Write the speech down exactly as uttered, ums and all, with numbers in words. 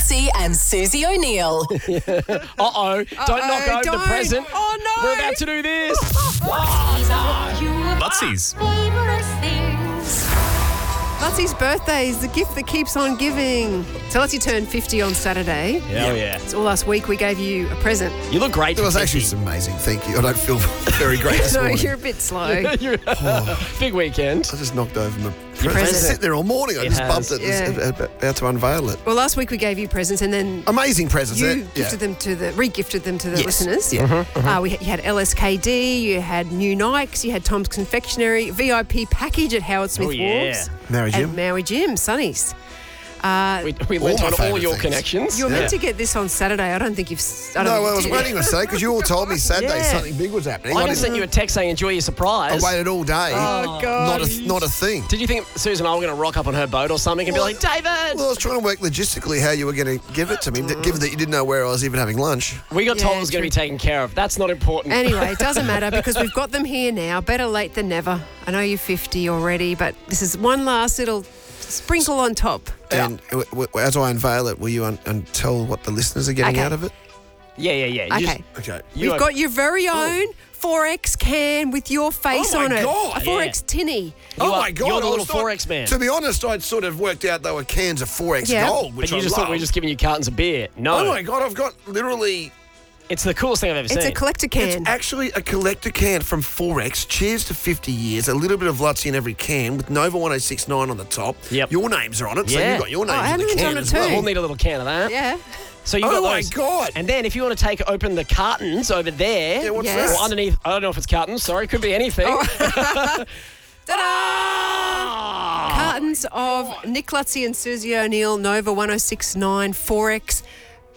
Lutzi and Susie O'Neill. Uh-oh. Don't knock over don't. the present. Oh, no. We're about to do this. Lutzi's. Lutzi's birthday is the gift that keeps on giving. So Lutzi turned fifty on Saturday. Yeah, yeah. So last week we gave you a present. You look great. It was for actually fifty. amazing. Thank you. I don't feel very great this No, morning. you're a bit slow. You're- Big weekend. I just knocked over my Your present. I present. sit there all morning. I It just has. bumped it. Yeah. Just about to unveil it. Well, last week we gave you presents and then Amazing presents. you eh? gifted them to the, re-gifted them to the Yes. listeners. Yeah. Uh, we had, you had L S K D, you had new Nikes, you had Tom's Confectionery, V I P package at Howard Smith Oh, yeah. Wharves. Maui Jim. And Maui Jim, Sonny's. Uh, We, we All went my on all favourite your things. connections. you were Yeah. meant to get this on Saturday. I don't think you've... s- I don't No, think I you was did. waiting on Saturday because you all told me Saturday Yeah. something big was happening. I I, just didn't- sent you a text saying enjoy your surprise. I waited all day. Oh, God. Not a, not a thing. Did you think Susan and I were going to rock up on her boat or something and Well- be like, David? Well, I was trying to work logistically how you were going to give it to me, given that you didn't know where I was even having lunch. we got told Yeah, it was going to be true. taken care of. That's not important. Anyway, it doesn't matter because we've got them here now. Better late than never. I know you're fifty already, but this is one last little sprinkle on top. And w- w- as I unveil it, will you un- un- tell what the listeners are getting Okay. out of it? yeah, yeah, yeah. You Okay. Okay. You We've are- got your very own four X can with your face Oh, my on it. God. A four X tinny. oh are- my God! you're the I little was not- four X man. To be honest, I'd sort of worked out they were cans of four X Yeah. gold, But which you I just love. thought we were just giving you cartons of beer. No. Oh my God! I've got literally. It's the coolest thing I've ever It's seen. a collector can. It's actually a collector can from four X. Cheers to fifty years. A little bit of Lutzi in every can with Nova one oh six nine on the top. Yep. Your names are on it, so Yeah. you've got your names in the Adam's can on it as too. well. We'll need a little can of that. yeah. So you Oh got my those. God. And then if you want to take open the cartons over there, Yeah, what's Yes. that? or underneath, I don't know if it's cartons. Sorry, could be anything. Ta-da! Ah. Cartons of Nick Lutzi and Susie O'Neill Nova one oh six nine four X